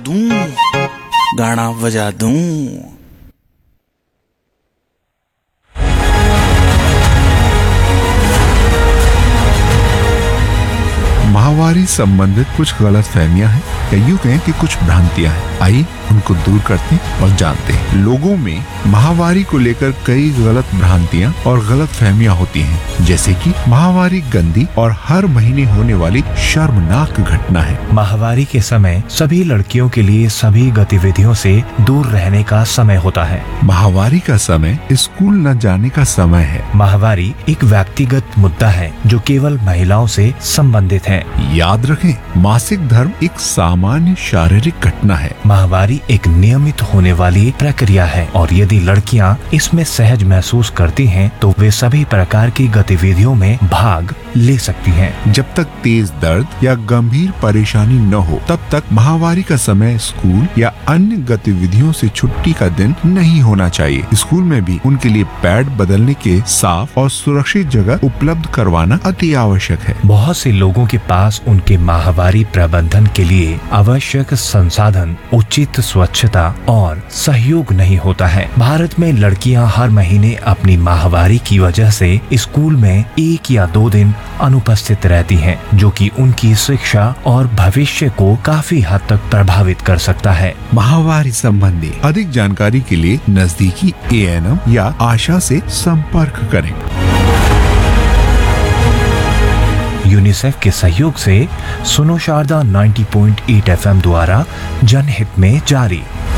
दूं, गाना बजा दूं। माहवारी संबंधित कुछ गलत फहमियां हैं या यूं कहें कि कुछ भ्रांतियां हैं। आइए उनको दूर करते और जानते हैं। लोगों में माहवारी को लेकर कई गलत भ्रांतियां और गलत फहमियां होती हैं, जैसे कि माहवारी गंदी और हर महीने होने वाली शर्मनाक घटना है। माहवारी के समय सभी लड़कियों के लिए सभी गतिविधियों से दूर रहने का समय होता है। माहवारी का समय स्कूल न जाने का समय है। माहवारी एक व्यक्तिगत मुद्दा है जो केवल महिलाओं से संबंधित है। याद रखें, मासिक धर्म एक सामान्य शारीरिक घटना है। माहवारी एक नियमित होने वाली प्रक्रिया है और यदि लड़कियां इसमें सहज महसूस करती हैं, तो वे सभी प्रकार की गतिविधियों में भाग ले सकती हैं। जब तक तेज दर्द या गंभीर परेशानी न हो, तब तक माहवारी का समय स्कूल या अन्य गतिविधियों से छुट्टी का दिन नहीं होना चाहिए। स्कूल में भी उनके लिए पैड बदलने के साफ और सुरक्षित जगह उपलब्ध करवाना अति आवश्यक है। बहुत से लोगों के पास उनके माहवारी प्रबंधन के लिए आवश्यक संसाधन, उचित स्वच्छता और सहयोग नहीं होता है। भारत में लड़कियां हर महीने अपनी माहवारी की वजह से स्कूल में 1 या 2 दिन अनुपस्थित रहती हैं, जो कि उनकी शिक्षा और भविष्य को काफी हद तक प्रभावित कर सकता है। माहवारी संबंधी अधिक जानकारी के लिए नजदीकी ANM या आशा से संपर्क करें। यूनिसेफ के सहयोग से सुनो शारदा 90.8 FM द्वारा जनहित में जारी।